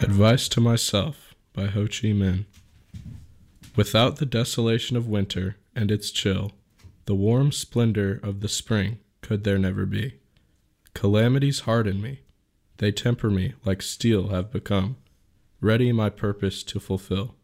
Advice to Myself by Ho Chi Minh. Without the desolation of winter and its chill, the warm splendor of the spring could there never be. Calamities harden me, they temper me like steel have become, ready my purpose to fulfill.